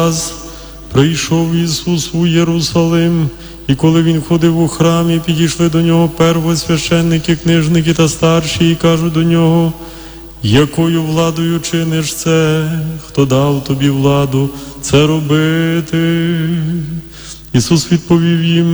Прийшов Ісус у Єрусалим, і коли Він ходив у храмі, підійшли до Нього первосвященники, книжники та старші, і кажуть до Нього: якою владою чиниш це? Хто дав тобі владу це робити? Ісус відповів їм: